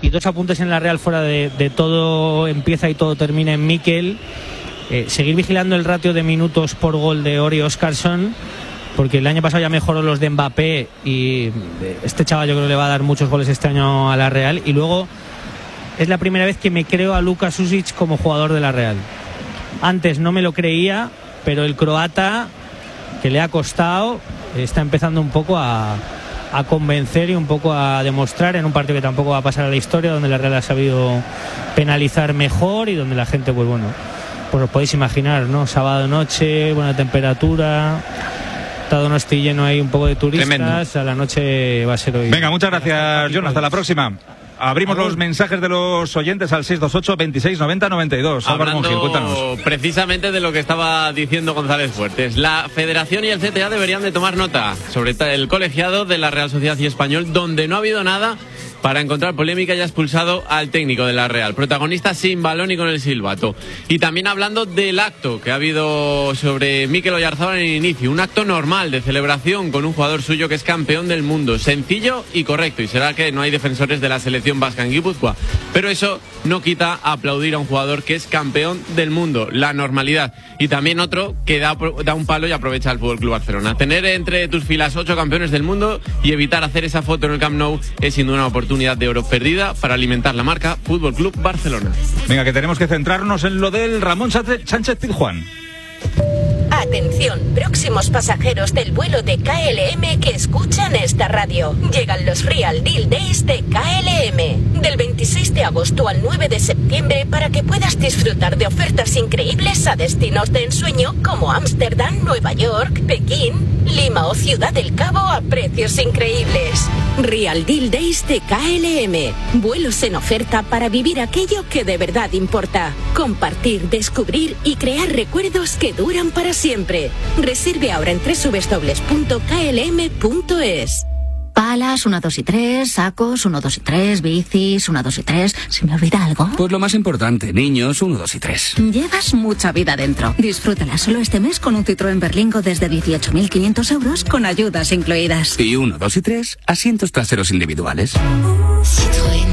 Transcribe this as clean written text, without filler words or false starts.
Y 2 apuntes en la Real fuera de todo empieza y todo termina en Mikel. Seguir vigilando el ratio de minutos por gol de Ori Óscarsson, porque el año pasado ya mejoró los de Mbappé y este chaval yo creo que le va a dar muchos goles este año a la Real. Y luego es la primera vez que me creo a Luka Šušić como jugador de la Real. Antes no me lo creía, pero el croata, que le ha costado, está empezando un poco a convencer y un poco a demostrar en un partido que tampoco va a pasar a la historia, donde la Real ha sabido penalizar mejor y donde la gente, pues bueno, pues os podéis imaginar, ¿no? Sábado noche, buena temperatura, todo no estoy lleno ahí, un poco de turistas. Tremendo. A la noche va a ser hoy. Venga, muchas gracias, John, hasta la próxima. Abrimos los mensajes de los oyentes al 628 26 90 92. Álvaro Mongil, cuéntanos. Precisamente de lo que estaba diciendo González Fuertes. La Federación y el CTA deberían de tomar nota sobre el colegiado de la Real Sociedad y Español, donde no ha habido nada para encontrar polémica y ha expulsado al técnico de la Real. Protagonista sin balón y con el silbato. Y también hablando del acto que ha habido sobre Mikel Oyarzabal en el inicio. Un acto normal de celebración con un jugador suyo que es campeón del mundo. Sencillo y correcto. Y será que no hay defensores de la selección vasca en Guipúzcoa. Pero eso no quita aplaudir a un jugador que es campeón del mundo. La normalidad. Y también otro que da un palo y aprovecha al FC Barcelona. Tener entre tus filas 8 campeones del mundo y evitar hacer esa foto en el Camp Nou es sin duda una oportunidad de oro perdida para alimentar la marca Fútbol Club Barcelona. Venga, que tenemos que centrarnos en lo del Ramón Sánchez Pizjuán. Atención, próximos pasajeros del vuelo de KLM que escuchan esta radio. Llegan los Real Deal Days de KLM. Del 26 de agosto al 9 de septiembre para que puedas disfrutar de ofertas increíbles a destinos de ensueño como Ámsterdam, Nueva York, Pekín, Lima o Ciudad del Cabo a precios increíbles. Real Deal Days de KLM. Vuelos en oferta para vivir aquello que de verdad importa. Compartir, descubrir y crear recuerdos que duran para siempre. Reserve ahora en www.klm.es. Palas, 1, 2 y 3, sacos, 1, 2 y 3, bicis, 1, 2 y 3. ¿Se me olvida algo? Pues lo más importante, niños, 1, 2 y 3. Llevas mucha vida dentro. Disfrútala solo este mes con un Citroën Berlingo desde 18.500 euros con ayudas incluidas. Y 1, 2 y 3, asientos traseros individuales. Citroën.